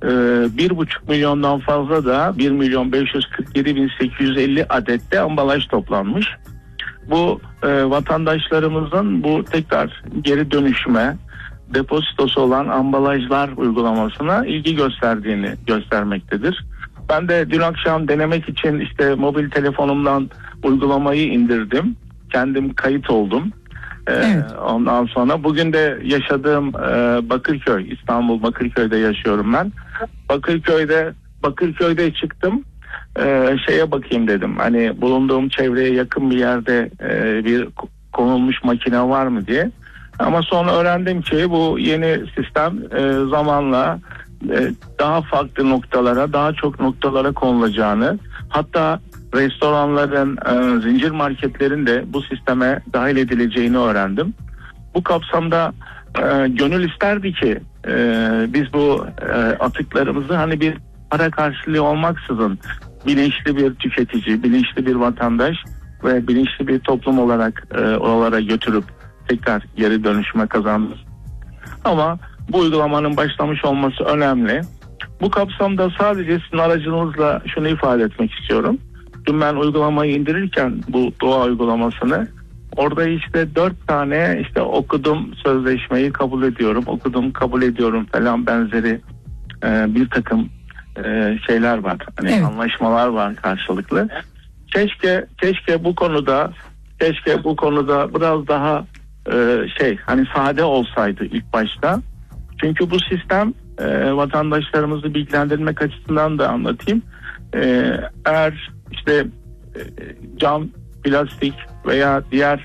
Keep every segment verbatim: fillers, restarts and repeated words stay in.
bir buçuk milyondan fazla da bir milyon beş yüz kırk yedi bin sekiz yüz elli adette ambalaj toplanmış. Bu e, vatandaşlarımızın bu tekrar geri dönüşüme depozitosu olan ambalajlar uygulamasına ilgi gösterdiğini göstermektedir. Ben de dün akşam denemek için işte mobil telefonumdan uygulamayı indirdim. Kendim kayıt oldum. Ee, evet. Ondan sonra bugün de yaşadığım e, Bakırköy, İstanbul Bakırköy'de yaşıyorum ben. Bakırköy'de Bakırköy'de çıktım. Ee, şeye bakayım dedim. Hani bulunduğum çevreye yakın bir yerde e, bir konulmuş makine var mı diye. Ama sonra öğrendim ki bu yeni sistem e, zamanla e, daha farklı noktalara, daha çok noktalara konulacağını, hatta restoranların, e, zincir marketlerin de bu sisteme dahil edileceğini öğrendim. Bu kapsamda e, gönül isterdi ki e, biz bu e, atıklarımızı hani bir para karşılığı olmaksızın bilinçli bir tüketici, bilinçli bir vatandaş ve bilinçli bir toplum olarak e, oralara götürüp tekrar geri dönüşüme kazanır. Ama bu uygulamanın başlamış olması önemli. Bu kapsamda sadece sizin aracınızla şunu ifade etmek istiyorum. Dün ben uygulamayı indirirken bu doğa uygulamasını, orada işte dört tane işte okudum sözleşmeyi kabul ediyorum, okudum kabul ediyorum falan benzeri e, bir takım e, şeyler var. Hani evet. Anlaşmalar var karşılıklı. Keşke keşke bu konuda keşke bu konuda biraz daha e, şey hani sade olsaydı ilk başta. Çünkü bu sistem e, vatandaşlarımızı bilgilendirmek açısından da anlatayım. E, eğer işte e, cam, plastik veya diğer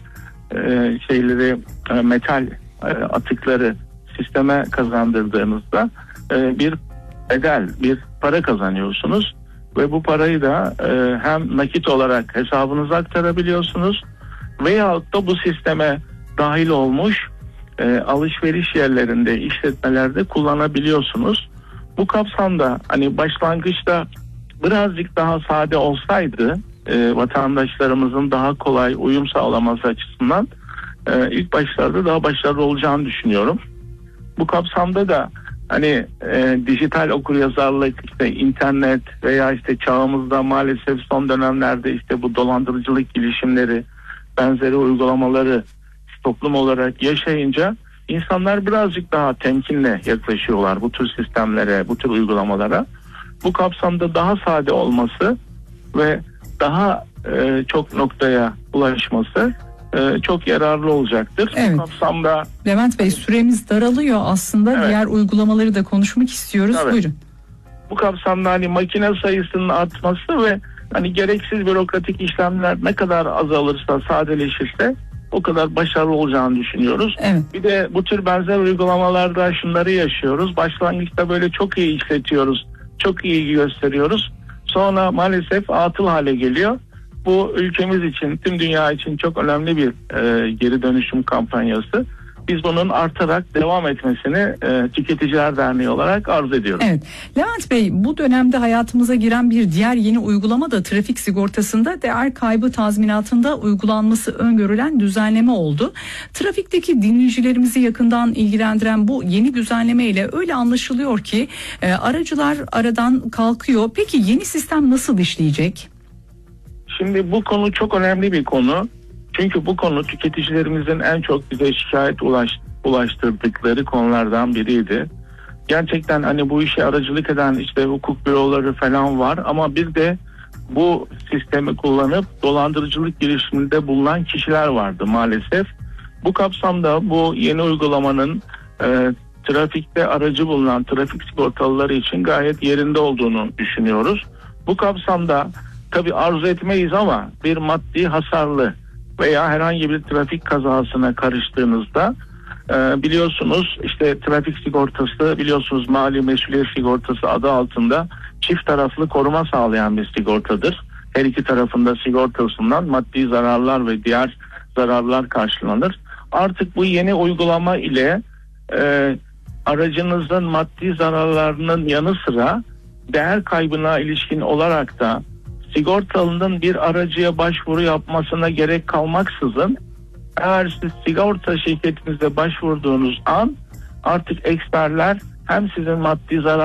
e, şeyleri e, metal e, atıkları sisteme kazandırdığınızda e, bir bedel, bir para kazanıyorsunuz ve bu parayı da e, hem nakit olarak hesabınıza aktarabiliyorsunuz veyahut da bu sisteme dahil olmuş e, alışveriş yerlerinde, işletmelerde kullanabiliyorsunuz. Bu kapsamda hani başlangıçta birazcık daha sade olsaydı e, vatandaşlarımızın daha kolay uyum sağlaması açısından e, ilk başlarda daha başarılı olacağını düşünüyorum. Bu kapsamda da hani e, dijital okuryazarlık, işte internet veya işte çağımızda maalesef son dönemlerde işte bu dolandırıcılık girişimleri, benzeri uygulamaları toplum olarak yaşayınca insanlar birazcık daha temkinle yaklaşıyorlar bu tür sistemlere, bu tür uygulamalara. Bu kapsamda daha sade olması ve daha e, çok noktaya ulaşması e, çok yararlı olacaktır. Evet. Bu kapsamda Levent Bey, süremiz daralıyor aslında. Evet. Diğer uygulamaları da konuşmak istiyoruz. Evet. Buyurun. Bu kapsamda hani makine sayısının artması ve hani gereksiz bürokratik işlemler ne kadar azalırsa, sadeleşirse o kadar başarılı olacağını düşünüyoruz. Evet. Bir de bu tür benzer uygulamalarda şunları yaşıyoruz. Başlangıçta böyle çok iyi işletiyoruz, çok iyi ilgi gösteriyoruz. Sonra maalesef atıl hale geliyor. Bu ülkemiz için, tüm dünya için çok önemli bir e, geri dönüşüm kampanyası. Biz bunun artarak devam etmesini e, Tüketiciler Derneği olarak arz ediyoruz. Evet. Levent Bey, bu dönemde hayatımıza giren bir diğer yeni uygulama da trafik sigortasında değer kaybı tazminatında uygulanması öngörülen düzenleme oldu. Trafikteki dinleyicilerimizi yakından ilgilendiren bu yeni düzenleme ile öyle anlaşılıyor ki e, aracılar aradan kalkıyor. Peki yeni sistem nasıl işleyecek? Şimdi bu konu çok önemli bir konu. Çünkü bu konu tüketicilerimizin en çok bize şikayet ulaş, ulaştırdıkları konulardan biriydi. Gerçekten hani bu işe aracılık eden işte hukuk büroları falan var ama bir de bu sistemi kullanıp dolandırıcılık girişiminde bulunan kişiler vardı maalesef. Bu kapsamda bu yeni uygulamanın e, trafikte aracı bulunan trafik sigortalıları için gayet yerinde olduğunu düşünüyoruz. Bu kapsamda tabii arzu etmeyiz ama bir maddi hasarlı veya herhangi bir trafik kazasına karıştığınızda e, biliyorsunuz işte trafik sigortası biliyorsunuz mali mesuliyet sigortası adı altında çift taraflı koruma sağlayan bir sigortadır. Her iki tarafında sigortasından maddi zararlar ve diğer zararlar karşılanır. Artık bu yeni uygulama ile e, aracınızın maddi zararlarının yanı sıra değer kaybına ilişkin olarak da sigortalının bir aracıya başvuru yapmasına gerek kalmaksızın eğer siz sigorta şirketinize başvurduğunuz an artık eksperler hem sizin maddi zarar